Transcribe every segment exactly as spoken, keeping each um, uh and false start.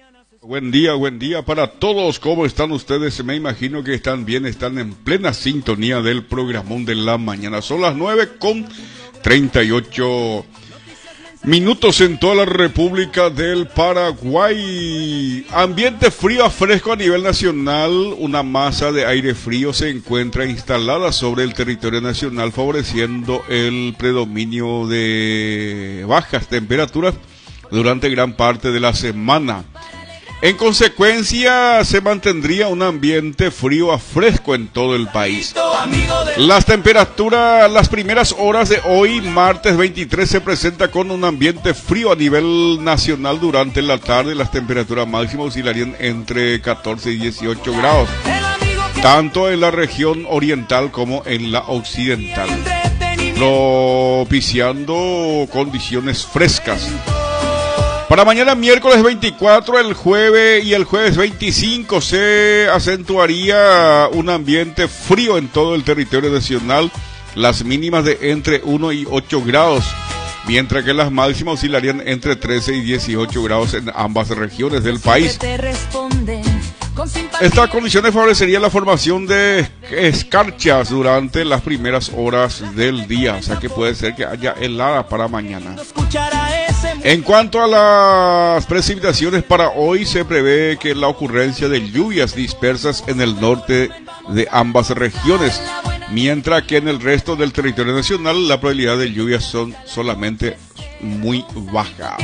Buen día, buen día para todos. ¿Cómo están ustedes? Me imagino que están bien, están en plena sintonía del programón de la mañana. Son las nueve con treinta y ocho minutos en toda la República del Paraguay. Ambiente frío a fresco a nivel nacional. Una masa de aire frío se encuentra instalada sobre el territorio nacional, favoreciendo el predominio de bajas temperaturas durante gran parte de la semana. En consecuencia, se mantendría un ambiente frío a fresco en todo el país. Las temperaturas, las primeras horas de hoy, martes veintitrés, se presenta con un ambiente frío a nivel nacional. Durante la tarde, las temperaturas máximas oscilarían entre catorce y dieciocho grados, tanto en la región oriental como en la occidental, propiciando condiciones frescas. Para mañana miércoles veinticuatro, el jueves y el jueves veinticinco se acentuaría un ambiente frío en todo el territorio nacional, las mínimas de entre uno y ocho grados, mientras que las máximas oscilarían entre trece y dieciocho grados en ambas regiones del país. Estas condiciones favorecerían la formación de escarchas durante las primeras horas del día, o sea que puede ser que haya helada para mañana. En cuanto a las precipitaciones para hoy, se prevé que la ocurrencia de lluvias dispersas en el norte de ambas regiones, mientras que en el resto del territorio nacional la probabilidad de lluvias son solamente muy baja.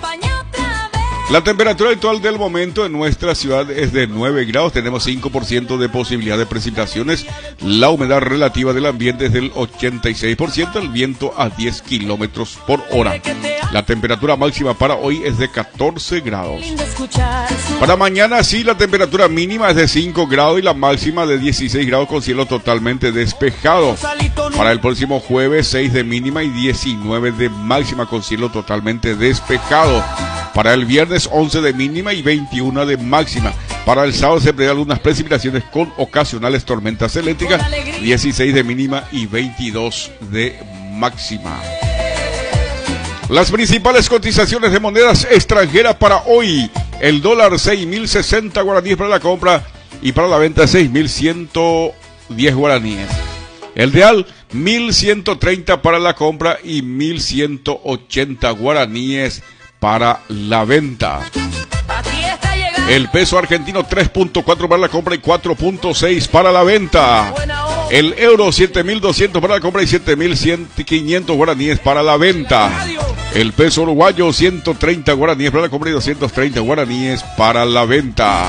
La temperatura actual del momento en nuestra ciudad es de nueve grados, tenemos cinco por ciento de posibilidad de precipitaciones, la humedad relativa del ambiente es del ochenta y seis por ciento, el viento a diez kilómetros por hora. La temperatura máxima para hoy es de catorce grados. Para mañana sí, la temperatura mínima es de cinco grados y la máxima de dieciséis grados con cielo totalmente despejado. Para el próximo jueves, seis de mínima y diecinueve de máxima con cielo totalmente despejado. Para el viernes, once de mínima y veintiuno de máxima. Para el sábado se prevén algunas precipitaciones con ocasionales tormentas eléctricas, dieciséis de mínima y veintidós de máxima. Las principales cotizaciones de monedas extranjeras para hoy: el dólar seis mil sesenta guaraníes para la compra y para la venta seis mil ciento diez guaraníes. El real mil ciento treinta para la compra y mil ciento ochenta guaraníes para la venta. El peso argentino tres punto cuatro para la compra y cuatro punto seis para la venta. El euro siete mil doscientos para la compra y siete mil quinientos guaraníes para la venta. El peso uruguayo ciento treinta guaraníes para la compra y doscientos treinta guaraníes para la venta.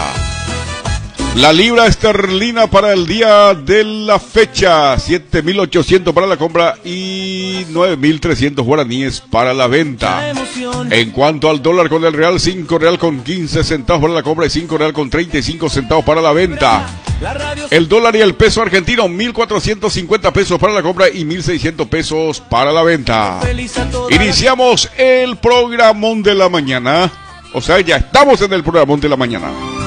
La libra esterlina para el día de la fecha, siete mil ochocientos para la compra y nueve mil trescientos guaraníes para la venta. En cuanto al dólar con el real, cinco real con quince centavos para la compra y cinco real con treinta y cinco centavos para la venta. El dólar y el peso argentino, mil cuatrocientos cincuenta pesos para la compra y mil seiscientos pesos para la venta. Iniciamos el programón de la mañana, o sea, ya estamos en el programón de la mañana.